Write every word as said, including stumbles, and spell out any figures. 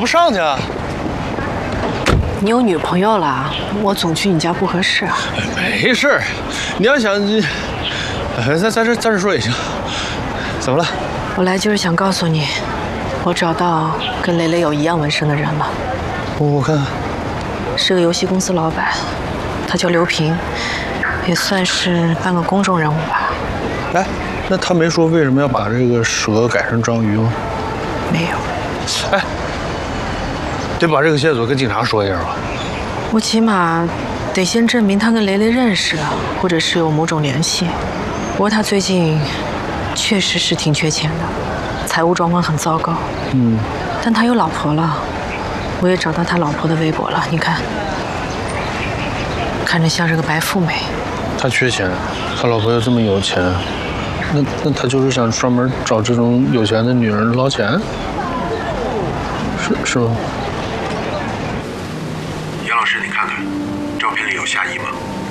不上去啊？ 你有女朋友了，我总去你家不合适啊。 没事儿，你要想，哎，在在这在这说也行。怎么了？ 我来就是想告诉你，我找到跟蕾蕾有一样纹身的人了。 我我看看， 是个游戏公司老板，他叫刘平，也算是半个公众人物吧。 哎，那他没说为什么要把这个蛇改成章鱼吗？ 没有。 哎，得把这个线索跟警察说一下吧。 我起码得先证明他跟蕾蕾认识，或者是有某种联系。不过他最近确实是挺缺钱的，财务状况很糟糕。 嗯， 但他有老婆了，我也找到他老婆的微博了，你看，看着像是个白富美。 他缺钱，他老婆又这么有钱，那那他就是想专门找这种有钱的女人捞钱，是是吗？ 杨老师，你看看，照片里有夏意吗？